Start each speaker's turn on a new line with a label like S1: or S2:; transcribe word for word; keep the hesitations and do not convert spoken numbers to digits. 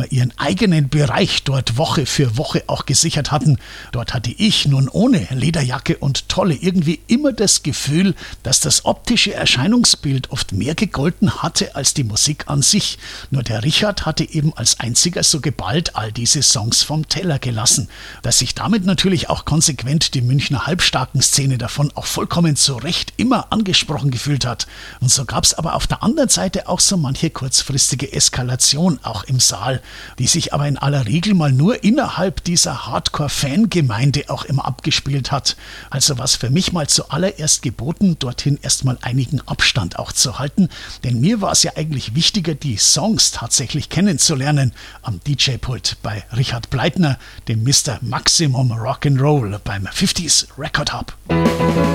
S1: immer ihren eigenen Bereich dort Woche für Woche auch gesichert hatten. Dort hatte ich nun ohne Lederjacke und Tolle irgendwie immer das Gefühl, dass das optische Erscheinungsbild oft mehr gegolten hatte als die Musik an sich. Nur der Richard hatte eben als einziger so geballt all diese Songs vom Teller gelassen. Dass sich damit natürlich auch konsequent die Münchner Halbstarken-Szene davon auch vollkommen zu Recht immer angesprochen gefühlt hat. Und so gab es aber auf der anderen Seite auch so manche kurzfristige Eskalation auch im Saal, die sich aber in aller Regel mal nur innerhalb dieser Hardcore-Fangemeinde auch immer abgespielt hat. Also was für mich mal zuallererst geboten, dorthin erstmal einigen Abstand auch zu halten, denn mir war es ja eigentlich wichtiger, die Songs tatsächlich kennenzulernen am D J-Pult bei Richard Bleitner, dem Mister Maximum Rock'n'Roll beim fünfziger Record Hub.